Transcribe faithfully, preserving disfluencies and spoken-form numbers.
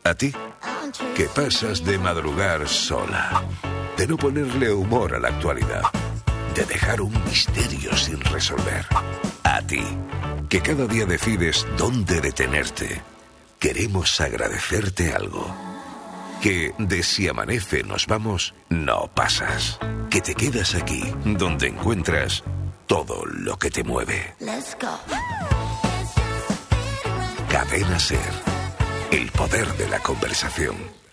A ti, que pasas de madrugar sola, de no ponerle humor a la actualidad, de dejar un misterio sin resolver. A ti, que cada día decides dónde detenerte, queremos agradecerte algo. Que de si amanece nos vamos, no pasas. Que te quedas aquí, donde encuentras todo lo que te mueve. Cadena Ser. El poder de la conversación.